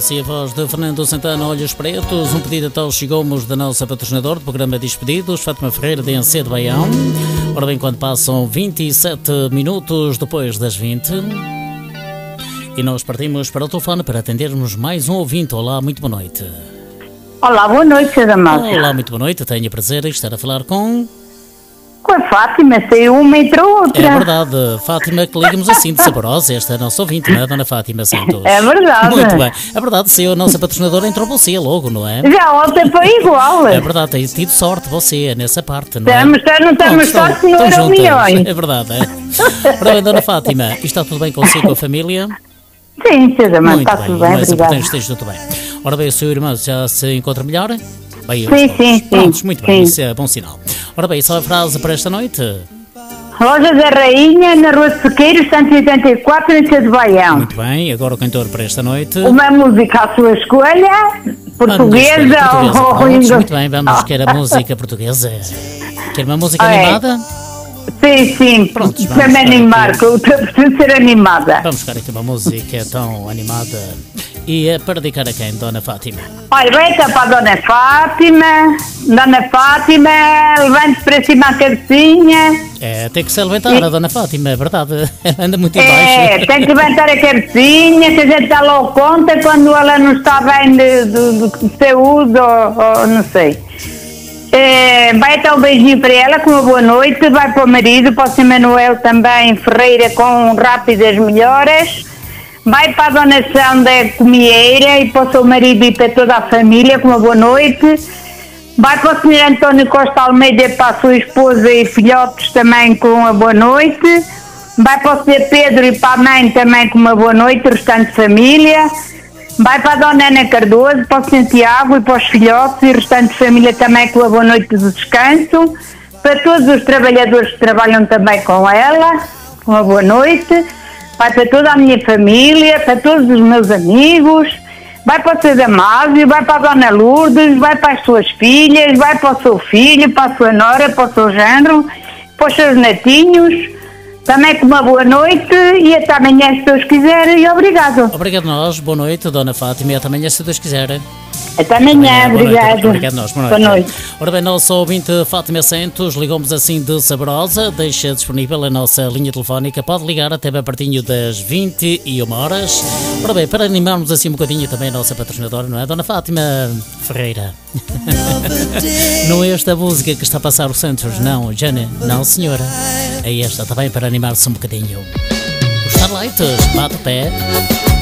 e a voz de Fernando Santana, Olhos Pretos. Um pedido então chegou-nos da nossa patrocinadora do programa Despedidos, Fátima Ferreira de Ence de Baião. Ora bem, quando passam 27 minutos depois das 20 e nós partimos para o telefone para atendermos mais um ouvinte. Olá, muito boa noite. Olá, boa noite, Sra. Amália. Olá, muito boa noite. Tenho o prazer de estar a falar com a Fátima, saiu uma e entrou outra. É verdade, Fátima, que ligamos assim de saborosa. Esta é a nossa ouvinte, não é, Dona Fátima Santos? É verdade. Muito bem. É verdade, saiu a nossa patrocinadora, entrou você logo, não é? Já ontem foi igual. É verdade, tem tido sorte você nessa parte, não é? Não estamos sorte, não eram milhões. É verdade, é. Ora bem, Dona Fátima, e está tudo bem consigo, com a família? Sim, Sra. Amália, está bem, tudo bem, mas obrigada. esteja tudo bem. Ora bem, o seu irmão já se encontra melhor? Bem, sim. Prontos, muito bem, sim. isso é bom sinal. Ora bem, só a frase para esta noite? Loja da Rainha, na Rua de Sequeiros, 184, em de Baião. Muito bem, agora o cantor para esta noite? Uma música à sua escolha, portuguesa ou inglês. Muito bem, vamos quer a música portuguesa. Quer uma música animada? Sim, pronto. Para me animar, que eu preciso ser animada. Vamos ficar aqui uma música tão animada. E é para dedicar a quem, Dona Fátima? Olha, vai estar para a Dona Fátima. Dona Fátima, levante para cima a cabecinha. É, tem que se levantar a Dona Fátima, é verdade. Ela anda muito em baixo. É, tem que levantar a cabecinha, que a gente dá logo conta quando ela não está bem de saúde ou não sei. Vai dar um beijinho para ela com uma boa noite. Vai para o marido, para o Sr. Manuel também Ferreira, com rápidas melhoras. Vai para a Dona Sandra Comieira e para o seu marido e para toda a família com uma boa noite. Vai para o Sr. António Costa Almeida e para a sua esposa e filhotes também com uma boa noite. Vai para o Sr. Pedro e para a mãe também com uma boa noite, restante família. Vai para a Dona Ana Cardoso, para o Santiago e para os filhotes e restante família também com uma boa noite de descanso. Para todos os trabalhadores que trabalham também com ela, com uma boa noite. Vai para toda a minha família, para todos os meus amigos. Vai para o Sr. Damásio, vai para a Dona Lourdes, vai para as suas filhas, vai para o seu filho, para a sua nora, para o seu genro, para os seus netinhos. Também com uma boa noite e até amanhã, se Deus quiser, e obrigado. Obrigado a nós, boa noite, Dona Fátima, e até amanhã, se Deus quiser. Até amanhã, obrigado. Obrigado a nós, boa noite. Ora bem, nosso ouvinte Fátima Santos, ligou-nos assim de saborosa, deixa disponível a nossa linha telefónica, pode ligar até bem pertinho das 21 horas. Ora bem, para animarmos assim um bocadinho também a nossa patrocinadora, não é, Dona Fátima Ferreira? Não é esta música que está a passar o Santos, não, Jane, não senhora. É esta também para animar-se um bocadinho. Os Starlights, bate o pé.